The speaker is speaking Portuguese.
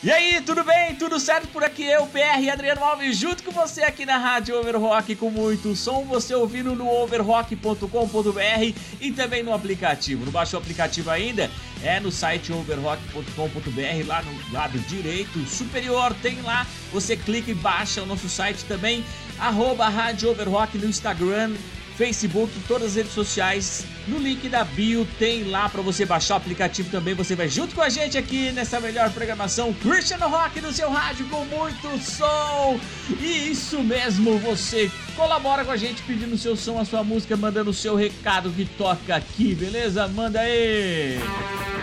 E aí, tudo bem? Tudo certo por aqui? Eu, PR e Adriano Alves, junto com você aqui na Rádio Overrock, com muito som, você ouvindo no overrock.com.br e também no aplicativo. Não baixou o aplicativo ainda? É no site overrock.com.br, lá no lado direito superior, tem lá, você clica e baixa o nosso site também, @Rádio Overrock no Instagram, Facebook, todas as redes sociais, no link da bio tem lá para você baixar o aplicativo também, você vai junto com a gente aqui nessa melhor programação Christian Rock do seu rádio com muito som. E isso mesmo, você colabora com a gente pedindo o seu som, a sua música, mandando o seu recado que toca aqui, beleza? Manda aí!